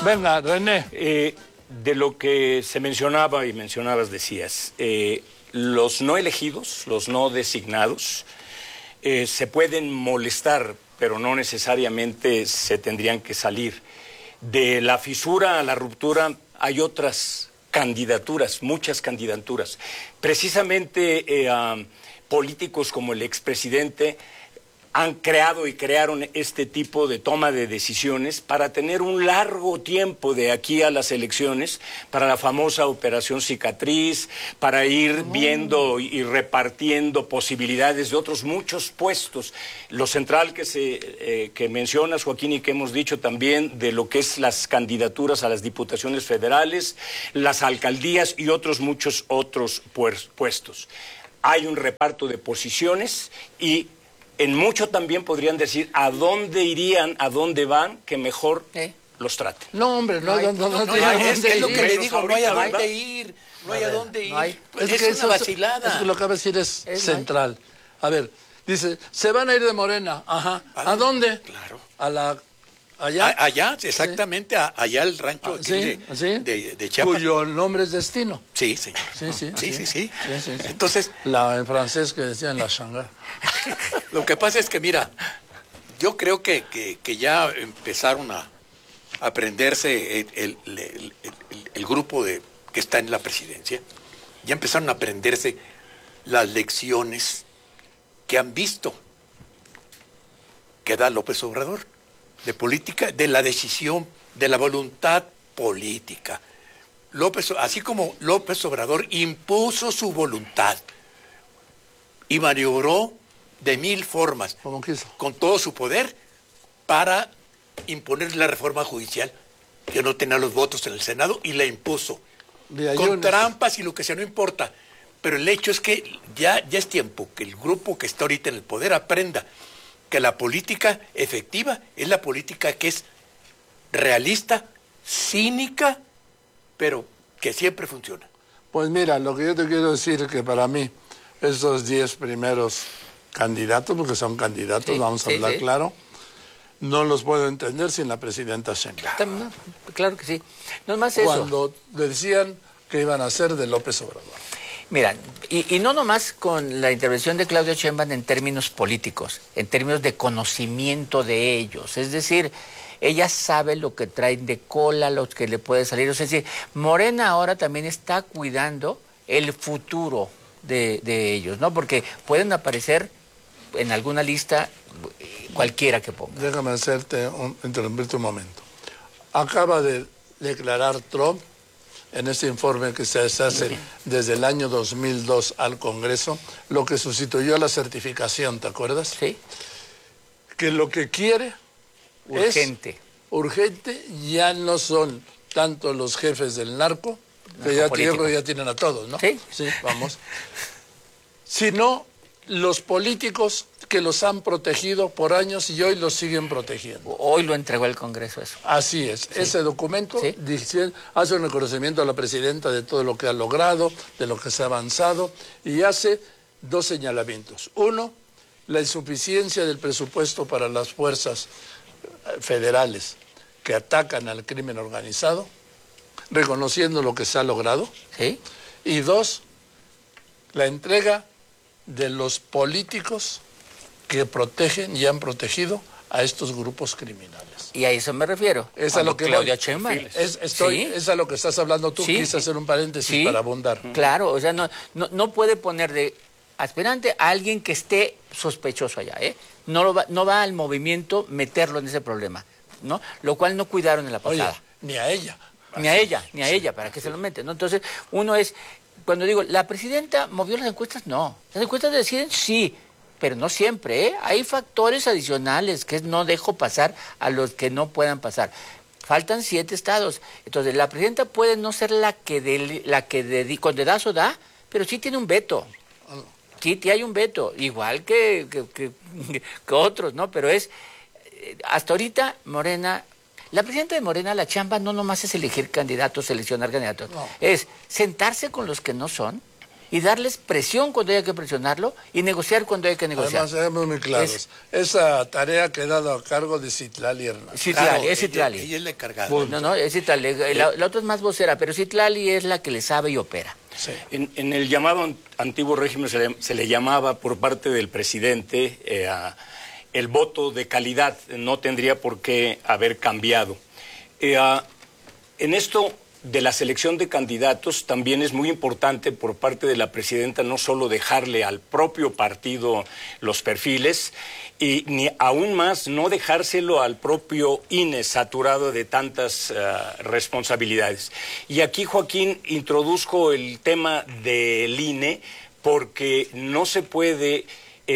Venga, René. De lo que se mencionaba y mencionabas, decías, los no elegidos, los no designados, se pueden molestar, pero no necesariamente se tendrían que salir. De la fisura a la ruptura hay otras candidaturas, muchas candidaturas. Precisamente políticos como el expresidente han creado y crearon este tipo de toma de decisiones para tener un largo tiempo de aquí a las elecciones, para la famosa operación cicatriz, para ir viendo y repartiendo posibilidades de otros muchos puestos. Lo central que mencionas, Joaquín, y que hemos dicho también de lo que es las candidaturas a las diputaciones federales, las alcaldías y otros muchos otros puestos. Hay un reparto de posiciones y en mucho también podrían decir a dónde irían, a dónde van, que mejor los traten. No, hombre, no hay es lo que le digo, no hay a dónde ir, no hay a dónde ir. Es una vacilada. Es que lo que acaba de decir es central. A ver, dice, se van a ir de Morena. Ajá. ¿A dónde? Claro. Allá. Allá, exactamente, allá el rancho de Chiapas. Cuyo nombre es destino. Sí, señor. Sí. Entonces, en francés que decían la Shanghái. Lo que pasa es que, mira, yo creo que ya empezaron a aprenderse el grupo que está en la presidencia, ya empezaron a aprenderse las lecciones que han visto que da López Obrador, de política, de la decisión, de la voluntad política. Así como López Obrador impuso su voluntad y maniobró de 1000 formas, con todo su poder, para imponer la reforma judicial, que no tenía los votos en el Senado, y la impuso. Con trampas y lo que sea, no importa. Pero el hecho es que ya es tiempo que el grupo que está ahorita en el poder aprenda que la política efectiva es la política que es realista, cínica, pero que siempre funciona. Pues mira, lo que yo te quiero decir es que para mí esos 10 primeros candidatos, porque son candidatos, vamos a hablar claro, no los puedo entender sin la presidenta Sheinbaum. Claro que sí. No es más eso. Cuando decían que iban a ser de López Obrador. Mira, y no nomás con la intervención de Claudia Sheinbaum en términos políticos, en términos de conocimiento de ellos. Es decir, ella sabe lo que traen de cola, lo que le puede salir. Es decir, Morena ahora también está cuidando el futuro de ellos, ¿no? Porque pueden aparecer en alguna lista cualquiera que ponga. Déjame interrumpirte un momento. Acaba de declarar Trump en este informe que se hace desde el año 2002 al Congreso, lo que sustituyó a la certificación, ¿te acuerdas? Sí. Que lo que quiere urgente, ya no son tanto los jefes del narco, que ya tienen a todos, ¿no? Sí. Sí, vamos. Sino los políticos que los han protegido por años y hoy los siguen protegiendo. Hoy lo entregó el Congreso eso. Así es. Sí. Ese documento hace un reconocimiento a la presidenta de todo lo que ha logrado, de lo que se ha avanzado, y hace 2 señalamientos. Uno, la insuficiencia del presupuesto para las fuerzas federales que atacan al crimen organizado, reconociendo lo que se ha logrado. Sí. Y 2, la entrega de los políticos que protegen y han protegido a estos grupos criminales. Y a eso me refiero. Es a lo que Claudia Sheinbaum. Es a lo que estás hablando tú. Quise hacer un paréntesis para abundar. Claro, o sea, no puede poner de aspirante a alguien que esté sospechoso allá, ¿eh? No va al movimiento meterlo en ese problema, ¿no? Lo cual no cuidaron en la pasada. Oye, ni a ella. Ni a ella, ¿para qué se lo mete? ¿No? Entonces, uno es, cuando digo, ¿la presidenta movió las encuestas? No. ¿Las encuestas deciden? Sí, pero no siempre, ¿eh? Hay factores adicionales que no dejo pasar a los que no puedan pasar. Faltan 7 estados. Entonces, la presidenta puede no ser la que con dedazo da, pero sí tiene un veto. Sí, hay un veto, igual que otros, ¿no? Pero hasta ahorita, Morena, la presidenta de Morena, la chamba no nomás es elegir candidatos, seleccionar candidatos, es sentarse con los que no son y darles presión cuando haya que presionarlo y negociar cuando haya que negociar. Además, seamos muy claros. Esa tarea ha quedado a cargo de Citlali Hernández. Citlali, es Citlali. Ella es la encargada. No, es Citlali. La otra es más vocera, pero Citlali es la que le sabe y opera. Sí. En el llamado antiguo régimen se le llamaba por parte del presidente el voto de calidad. No tendría por qué haber cambiado. En esto de la selección de candidatos también es muy importante por parte de la presidenta no solo dejarle al propio partido los perfiles, y ni aún más no dejárselo al propio INE saturado de tantas responsabilidades. Y aquí, Joaquín, introduzco el tema del INE porque no se puede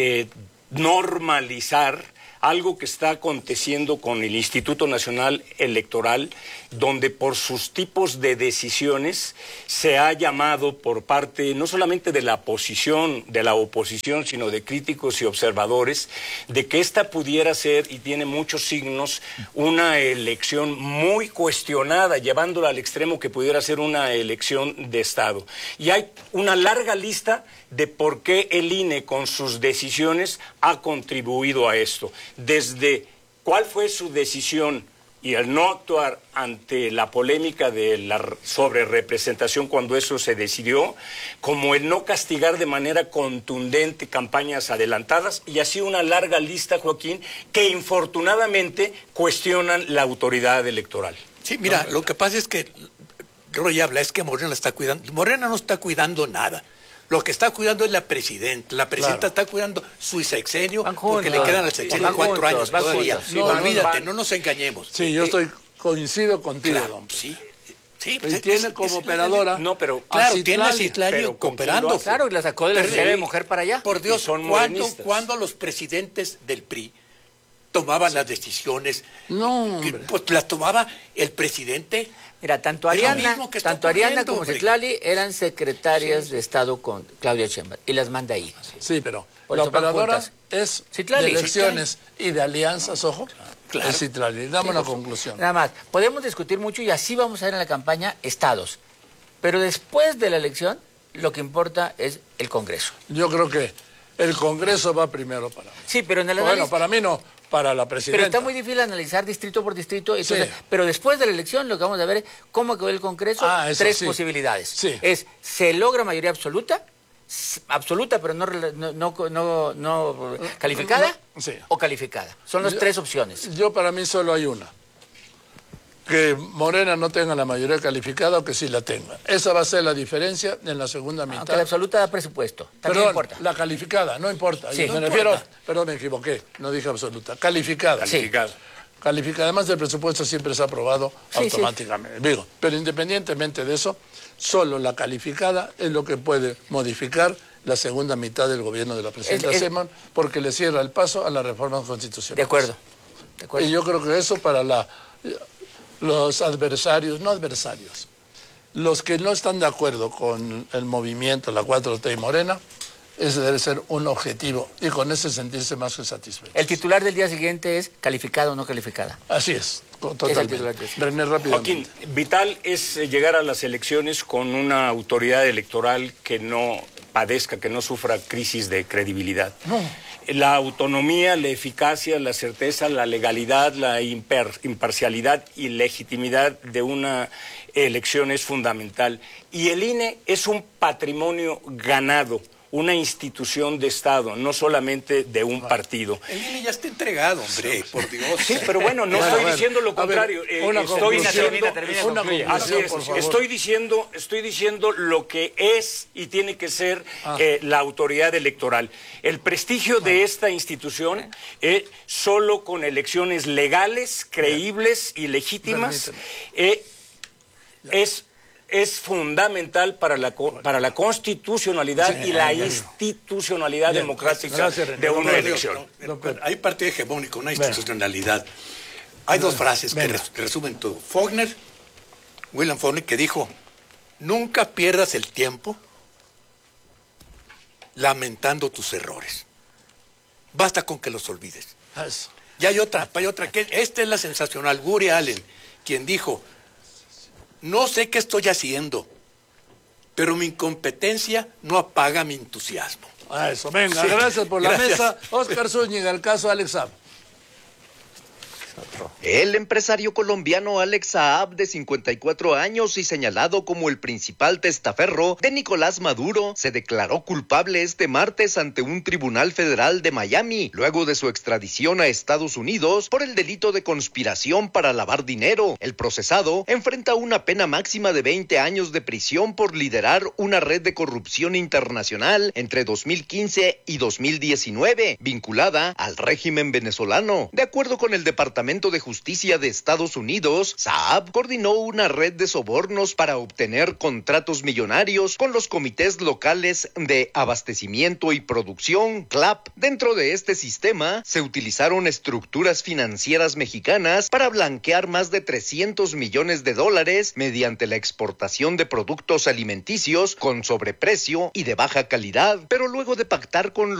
normalizar algo que está aconteciendo con el Instituto Nacional Electoral, donde por sus tipos de decisiones se ha llamado por parte no solamente de la oposición, sino de críticos y observadores, de que esta pudiera ser, y tiene muchos signos, una elección muy cuestionada, llevándola al extremo que pudiera ser una elección de Estado. Y hay una larga lista de por qué el INE con sus decisiones ha contribuido a esto. Desde cuál fue su decisión y el no actuar ante la polémica de la sobrerepresentación cuando eso se decidió, como el no castigar de manera contundente campañas adelantadas, y así una larga lista, Joaquín, que infortunadamente cuestionan la autoridad electoral. Sí, mira, lo que pasa es que Roy habla, es que Morena está cuidando. Morena no está cuidando nada. Lo que está cuidando es la presidenta. La presidenta está cuidando su sexenio porque le quedan al sexenio 4 años todavía. Sí, olvídate, no nos engañemos. Sí, yo coincido contigo, Claro, don Pedro. sí. Sí, Y tiene como operadora. No, pero claro, a tiene a Citlali, Citlali pero ¿con quién lo cooperando. hace? Claro, y la sacó de la Pero, Secretaría de Mujer para allá. Por Dios, Y son morenistas. ¿cuándo los presidentes del PRI tomaban las decisiones? No, hombre. Pues las tomaba el presidente. Mira, tanto Es lo Ariana, mismo que está tanto Ariana ocurriendo, como hombre. Citlali eran secretarias de Estado con Claudia Sheinbaum y las manda ahí. Sí, pero Por la eso van operadora juntas. es Citlali. de elecciones y de alianzas, ojo, Claro. es Citlali. Dame una conclusión. Nada más, podemos discutir mucho y así vamos a ver en la campaña estados. Pero después de la elección, lo que importa es el Congreso. Yo creo que el Congreso va primero para mí. Sí, pero en el Bueno, análisis... para mí no, para la Pero presidenta. está muy difícil analizar distrito por distrito. Entonces, Sí. pero después de la elección lo que vamos a ver es cómo quedó el Congreso. Eso 3 sí. posibilidades. Sí. Es, se logra mayoría absoluta, pero no calificada, Sí. o calificada. Son las 3 opciones. Yo para mí solo hay una. Que Morena no tenga la mayoría calificada o que sí la tenga. Esa va a ser la diferencia en la segunda mitad. Aunque la absoluta da presupuesto. También Perdón, importa. la calificada, no importa. Sí. Y me No refiero, importa. perdón, me equivoqué, no dije absoluta. Calificada. Sí. Calificado. Calificada. Además, el presupuesto siempre es aprobado Sí, automáticamente. Digo, pero independientemente de eso, solo la calificada es lo que puede modificar la segunda mitad del gobierno de la presidenta Es- Sheinbaum, porque le cierra el paso a la reforma constitucional. De acuerdo. De acuerdo. Y yo creo que eso para los adversarios, no adversarios, los que no están de acuerdo con el movimiento, la 4T y Morena, ese debe ser un objetivo y con ese sentirse más que satisfechos. El titular del día siguiente es calificada o no calificada. Así es, titular totalmente. que es. René, rápidamente. Joaquín, vital es llegar a las elecciones con una autoridad electoral que no padezca, que no sufra crisis de credibilidad. No. La autonomía, la eficacia, la certeza, la legalidad, la imparcialidad y legitimidad de una elección es fundamental. Y el INE es un patrimonio ganado, una institución de Estado, no solamente de un partido. El INE ya está entregado, hombre, por Dios. Sí, pero bueno, no Bueno, estoy a ver, diciendo lo a ver, contrario. una Estoy conclusión, diciendo, termina, una concluye. así conclusión, es, por favor. estoy diciendo lo que es y tiene que ser la autoridad electoral. El prestigio de esta institución solo con elecciones legales, creíbles y legítimas es fundamental para la constitucionalidad y la institucionalidad democrática Gracias, René. de una No, elección. hay partido hegemónico, una institucionalidad. Hay dos frases que resumen todo. William Faulkner, que dijo, nunca pierdas el tiempo lamentando tus errores. Basta con que los olvides. Eso. Y hay otra, que esta es la sensacional, Woody Allen, quien dijo, no sé qué estoy haciendo, pero mi incompetencia no apaga mi entusiasmo. A eso, venga, Sí, gracias por la gracias. mesa. Óscar Zúñiga, el caso Alex Saab. El empresario colombiano Alex Saab, de 54 años y señalado como el principal testaferro de Nicolás Maduro, se declaró culpable este martes ante un tribunal federal de Miami, luego de su extradición a Estados Unidos por el delito de conspiración para lavar dinero. El procesado enfrenta una pena máxima de 20 años de prisión por liderar una red de corrupción internacional entre 2015 y 2019, vinculada al régimen venezolano. De acuerdo con el Departamento de Justicia de Estados Unidos, Saab coordinó una red de sobornos para obtener contratos millonarios con los comités locales de abastecimiento y producción, CLAP. Dentro de este sistema, se utilizaron estructuras financieras mexicanas para blanquear más de $300 millones mediante la exportación de productos alimenticios con sobreprecio y de baja calidad, pero luego de pactar con